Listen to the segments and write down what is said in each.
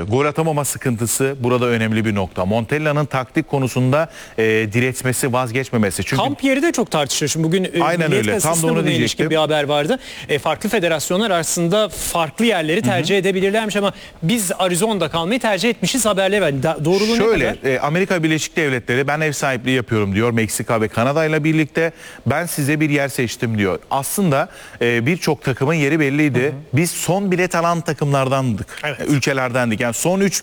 Gol atamama sıkıntısı burada önemli bir nokta. Montella'nın taktik konusunda diretmesi, vazgeçmemesi. Çünkü kamp yeri de çok tartışılıyor. Şimdi bugün aynen öyle. Tam da onu diyecektim. Bir haber vardı. Farklı federasyonlar aslında farklı yerleri tercih edebilirlermiş ama biz Arizona'da kalmayı tercih etmişiz haberleri var. Doğruluğu şöyle, ne kadar? Amerika Birleşik Devletleri ben ev sahipliği yapıyorum diyor. Meksika ve Kanada ile birlikte ben size bir yer seçtim diyor. Aslında birçok takımın yeri belliydi. Biz son bilet alan takımlardandık. Evet. Ülkelerdendik. Yani son 3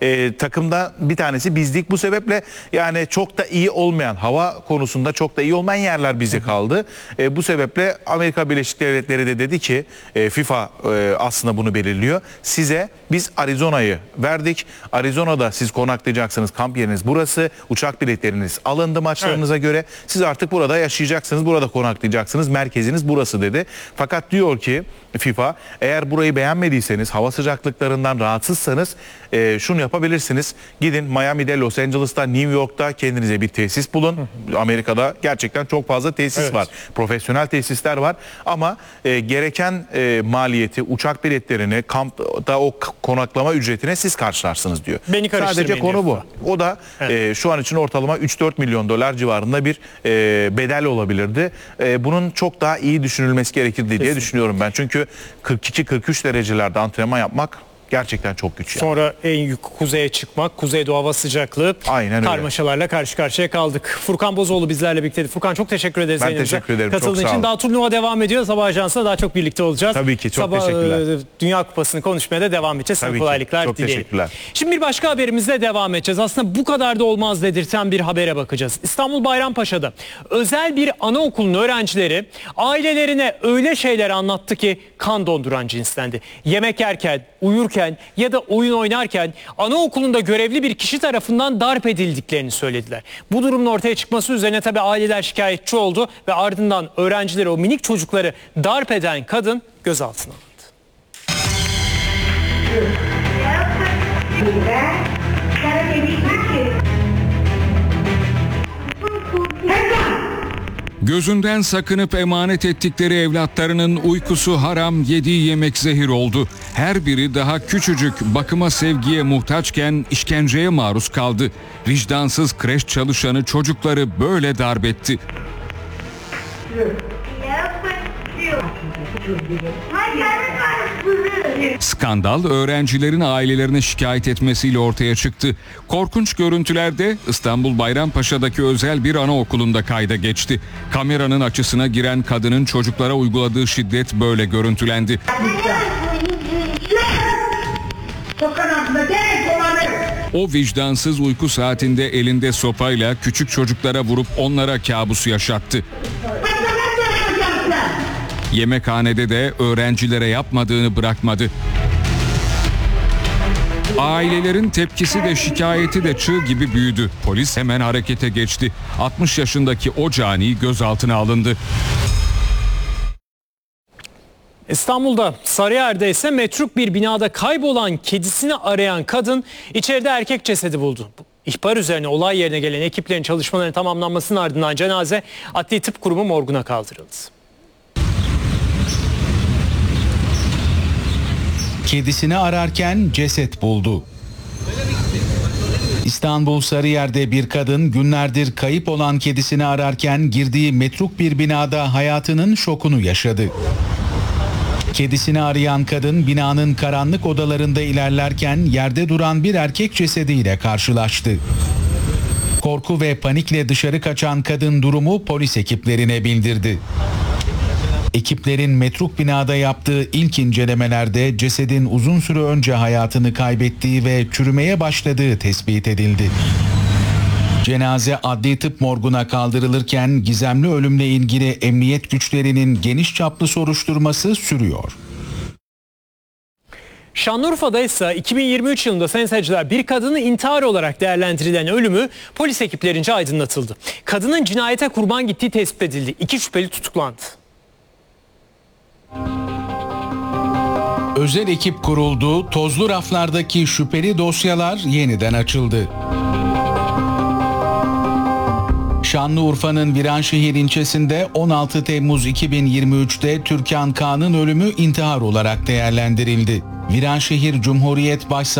takımda bir tanesi bizdik. Bu sebeple yani çok da iyi olmayan, hava konusunda çok da iyi olmayan yerler bize kaldı. Bu sebeple Amerika Birleşik Devletleri de dedi ki FIFA aslında bunu belirliyor. Size biz Arizona'yı verdik. Arizona'da siz konaklayacaksınız. Kamp yeriniz burası. Uçak biletleriniz alındı maçlarınıza göre. Siz artık burada yaşayacaksınız. Burada konaklayacaksınız. Merkeziniz burası dedi. Fakat diyor ki FIFA, eğer burayı beğenmediyseniz, hava sıcaklıklarından rahatsızsanız şunu yapabilirsiniz. Gidin Miami'de, Los Angeles'ta, New York'ta kendinize bir tesis bulun. Amerika'da gerçekten çok fazla tesis var. Profesyonel tesisler var. Ama gereken maliyeti, uçak biletlerini, kampta o konaklama ücretine siz karşılarsınız diyor. Sadece konu bu. O da şu an için ortalama 3-4 milyon dolar civarında bir bedel olabilirdi. Bunun çok daha iyi düşünülmesi gerekirdi diye düşünüyorum ben. Çünkü 42-43 derecelerde antrenman yapmak gerçekten çok güç. Sonra en kuzeye çıkmak, kuzeydoğu hava sıcaklığı, karmaşalarla karşı karşıya kaldık. Furkan Bozoğlu bizlerle birlikteydi. Furkan çok teşekkür ederiz. Ben teşekkür ederim. Katıldığın için. Daha turnuva devam ediyor. Sabah Ajansı'nda daha çok birlikte olacağız. Tabii ki, çok teşekkürler. Dünya Kupası'nı konuşmaya da devam edeceğiz. Tabii kolaylıklar çok dileyelim. teşekkürler. Şimdi bir başka haberimizle devam edeceğiz. Aslında bu kadar da olmaz dedirten bir habere bakacağız. İstanbul Bayrampaşa'da özel bir anaokulunun öğrencileri ailelerine öyle şeyler anlattı ki kan donduran cinstendi. Yemek yerken, uyurken ya da oyun oynarken anaokulunda görevli bir kişi tarafından darp edildiklerini söylediler. Bu durumun ortaya çıkması üzerine tabii aileler şikayetçi oldu ve ardından öğrencileri, o minik çocukları darp eden kadın gözaltına alındı. Gözünden sakınıp emanet ettikleri evlatlarının uykusu haram, yediği yemek zehir oldu. Her biri daha küçücük, bakıma sevgiye muhtaçken işkenceye maruz kaldı. Vicdansız kreş çalışanı çocukları böyle darp etti. Skandal öğrencilerin ailelerine şikayet etmesiyle ortaya çıktı. Korkunç görüntülerde İstanbul Bayrampaşa'daki özel bir anaokulunda kayda geçti. Kameranın açısına giren kadının çocuklara uyguladığı şiddet böyle görüntülendi. O vicdansız uyku saatinde elinde sopayla küçük çocuklara vurup onlara kabusu yaşattı. Yemekhanede de öğrencilere yapmadığını bırakmadı. Ailelerin tepkisi de şikayeti de çığ gibi büyüdü. Polis hemen harekete geçti. 60 yaşındaki o cani gözaltına alındı. İstanbul'da Sarıyer'de ise metruk bir binada kaybolan kedisini arayan kadın içeride erkek cesedi buldu. İhbar üzerine olay yerine gelen ekiplerin çalışmalarının tamamlanmasının ardından cenaze Adli Tıp Kurumu morguna kaldırıldı. Kedisini ararken ceset buldu. İstanbul Sarıyer'de bir kadın günlerdir kayıp olan kedisini ararken girdiği metruk bir binada hayatının şokunu yaşadı. Kedisini arayan kadın binanın karanlık odalarında ilerlerken yerde duran bir erkek cesediyle karşılaştı. Korku ve panikle dışarı kaçan kadın durumu polis ekiplerine bildirdi. Ekiplerin metruk binada yaptığı ilk incelemelerde cesedin uzun süre önce hayatını kaybettiği ve çürümeye başladığı tespit edildi. Cenaze adli tıp morguna kaldırılırken gizemli ölümle ilgili emniyet güçlerinin geniş çaplı soruşturması sürüyor. Şanlıurfa'da ise 2023 yılında sayın seyirciler bir kadının intihar olarak değerlendirilen ölümü polis ekiplerince aydınlatıldı. Kadının cinayete kurban gittiği tespit edildi. 2 şüpheli tutuklandı. Özel ekip kuruldu, tozlu raflardaki şüpheli dosyalar yeniden açıldı. Şanlıurfa'nın Viranşehir ilçesinde 16 Temmuz 2023'te Türkan K'nın ölümü intihar olarak değerlendirildi. Viranşehir Cumhuriyet Başsavcılığı